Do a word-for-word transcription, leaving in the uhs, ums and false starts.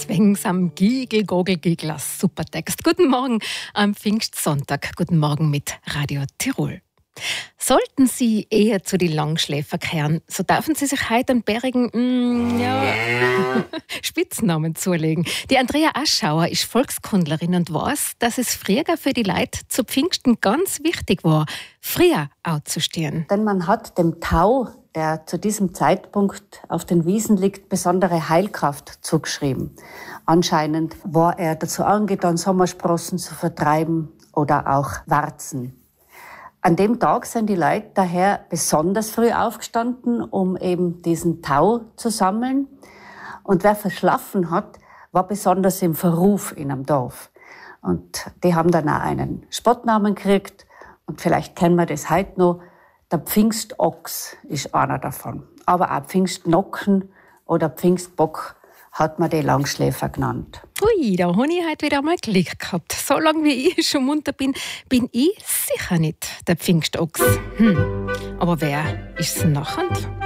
wegen am Giegel, Gogel, Giegler. Super Text. Guten Morgen am Pfingstsonntag. Guten Morgen mit Radio Tirol. Sollten Sie eher zu den Langschläfer kehren, so dürfen Sie sich heute einen bärigen mm, ja, Spitznamen zulegen. Die Andrea Aschauer ist Volkskundlerin und weiß, dass es früher für die Leute zu Pfingsten ganz wichtig war, früher aufzustehen. Denn man hat dem Tau, der zu diesem Zeitpunkt auf den Wiesen liegt, besondere Heilkraft zugeschrieben. Anscheinend war er dazu angetan, Sommersprossen zu vertreiben oder auch Warzen. An dem Tag sind die Leute daher besonders früh aufgestanden, um eben diesen Tau zu sammeln. Und wer verschlafen hat, war besonders im Verruf in einem Dorf. Und die haben dann auch einen Spottnamen gekriegt. Und vielleicht kennen wir das heute noch. Der Pfingstochs ist einer davon. Aber auch Pfingstnocken oder Pfingstbock hat man die Langschläfer genannt. Ui, da habe ich heute wieder mal Glück gehabt. So lange wie ich schon munter bin, bin ich sicher nicht der Pfingstochs. Hm. Aber wer ist es nachher?